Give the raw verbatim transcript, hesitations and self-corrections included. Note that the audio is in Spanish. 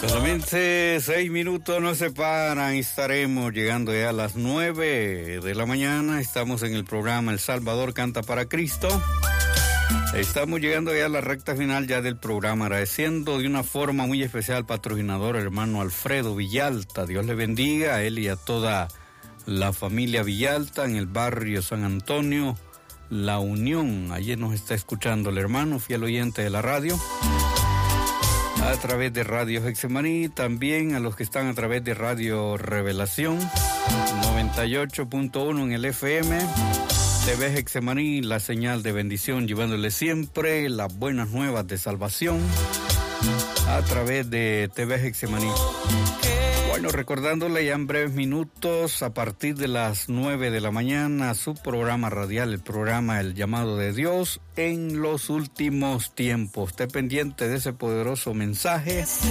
Solamente seis minutos nos separan y estaremos llegando ya a las nueve de la mañana. Estamos en el programa El Salvador Canta para Cristo. Estamos llegando ya a la recta final ya del programa, agradeciendo de una forma muy especial al patrocinador, hermano Alfredo Villalta. Dios le bendiga a él y a toda la familia Villalta en el barrio San Antonio, La Unión. Ayer nos está escuchando el hermano, fiel oyente de la radio, a través de Radio Getsemaní, también a los que están a través de Radio Revelación, noventa y ocho punto uno en el F M, T V Getsemaní, la señal de bendición, llevándole siempre las buenas nuevas de salvación a través de T V Getsemaní. Bueno, recordándole ya en breves minutos, a partir de las nueve de la mañana, su programa radial, el programa El Llamado de Dios en los Últimos Tiempos. Esté pendiente de ese poderoso mensaje